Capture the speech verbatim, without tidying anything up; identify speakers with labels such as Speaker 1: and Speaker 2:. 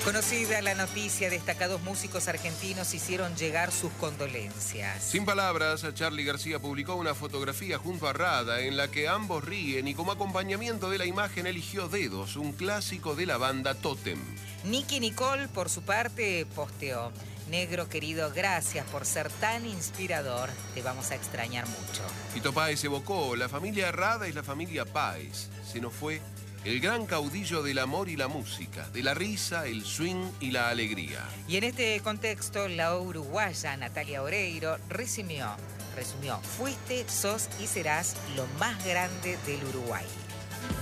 Speaker 1: Conocida la noticia, destacados músicos argentinos hicieron llegar sus condolencias.
Speaker 2: Sin palabras, Charly García publicó una fotografía junto a Rada en la que ambos ríen y como acompañamiento de la imagen eligió Dedos, un clásico de la banda Totem.
Speaker 1: Nicky Nicole, por su parte, posteó: negro querido, gracias por ser tan inspirador, te vamos a extrañar mucho.
Speaker 2: Fito Páez evocó: la familia Rada es la familia Páez. Se nos fue el gran caudillo del amor y la música, de la risa, el swing y la alegría.
Speaker 1: Y en este contexto, la uruguaya Natalia Oreiro resumió, resumió, fuiste, sos y serás lo más grande del Uruguay.